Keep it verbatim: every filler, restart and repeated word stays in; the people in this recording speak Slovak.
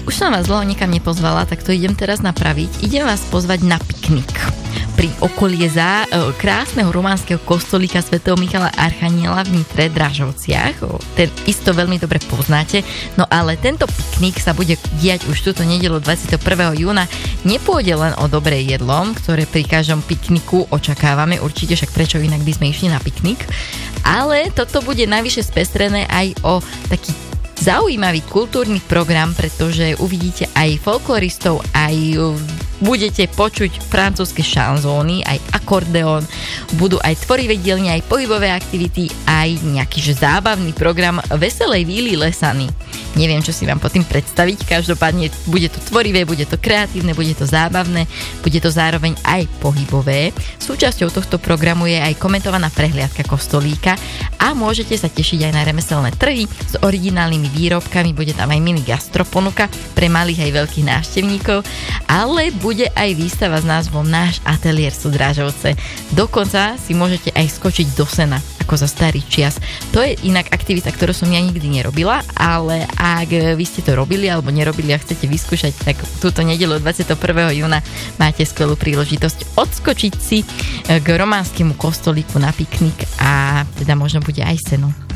Už som vás dlho nikam nepozvala, tak to idem teraz napraviť. Idem vás pozvať na piknik pri okolie za e, krásneho románskeho kostolíka svätého Michala Archaniela v Nitre, Dražovciach. O, ten isto veľmi dobre poznáte. No ale tento piknik sa bude diať už túto nedeľu dvadsiateho prvého júna. Nepôjde len o dobré jedlo, ktoré pri každom pikniku očakávame. Určite, však prečo inak by sme išli na piknik. Ale toto bude navyše spestrené aj o taký zaujímavý kultúrny program, pretože uvidíte aj folkloristov, aj budete počuť francúzske šanzóny, aj akordeón, budú aj tvorivé dielne, aj pohybové aktivity, aj nejaký že zábavný program Veselej víly Lesany. Neviem, čo si vám po tým predstaviť, každopádne bude to tvorivé, bude to kreatívne, bude to zábavné, bude to zároveň aj pohybové. Súčasťou tohto programu je aj komentovaná prehliadka kostolíka a môžete sa tešiť aj na remeselné trhy s originálnymi výrobkami, bude tam aj mini gastroponuka pre malých aj veľkých návštevníkov, ale bude aj výstava s názvom Náš ateliér sú Dražovce. Dokonca si môžete aj skočiť do sena, ako za starý čias. To je inak aktivita, ktorú som ja nikdy nerobila, ale ak vy ste to robili alebo nerobili a chcete vyskúšať, tak túto nedeľu dvadsiateho prvého júna máte skvelú príležitosť odskočiť si k románskemu kostolíku na piknik a teda možno bude aj seno.